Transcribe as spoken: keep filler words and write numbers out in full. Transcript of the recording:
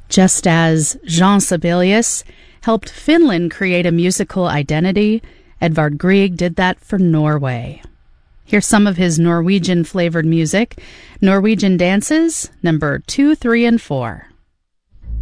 Just as Jean Sibelius helped Finland create a musical identity, Edvard Grieg did that for Norway. Here's some of his Norwegian-flavored music. Norwegian Dances, number two, three, and four.